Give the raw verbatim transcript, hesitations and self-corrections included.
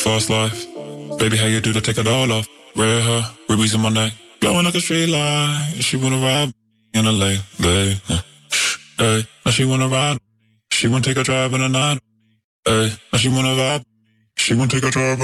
Fast life. Baby, how you do to take it all off? Red hair, rubies in my neck, glowing like a street light. She wanna ride in a late, late. Hey, now she wanna ride. She wanna take a drive in the night. Hey, now she wanna vibe. She wanna take a drive.